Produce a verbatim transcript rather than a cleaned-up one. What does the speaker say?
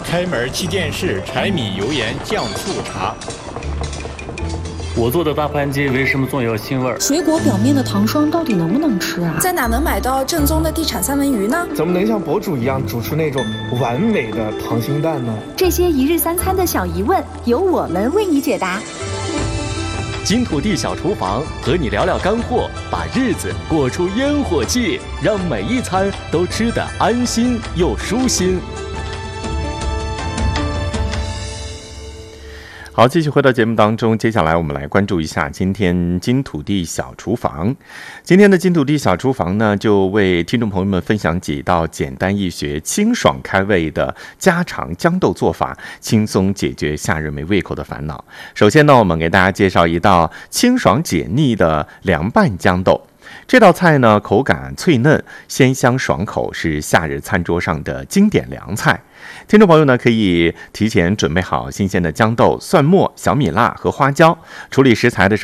开门气电视，柴米油盐酱醋茶。 我做的大盘鸡为什么总有腥味？ 水果表面的糖霜到底能不能吃啊？ 在哪能买到正宗的地产三文鱼呢？ 怎么能像博主一样煮出那种完美的溏心蛋呢？ 这些一日三餐的小疑问，由我们为你解答。 金土地小厨房和你聊聊干货，把日子过出烟火气，让每一餐都吃得安心又舒心。 好，继续回到节目当中，接下来我们来关注一下今天金土地小厨房。今天的金土地小厨房呢，就为听众朋友们分享几道简单易学、清爽开胃的家常豇豆做法，轻松解决夏日没胃口的烦恼。首先呢，我们给大家介绍一道清爽解腻的凉拌豇豆。这道菜呢，口感脆嫩，鲜香爽口，是夏日餐桌上的经典凉菜。听众朋友呢，可以提前准备好新鲜的豇豆、蒜末、小米辣和花椒。处理食材的时候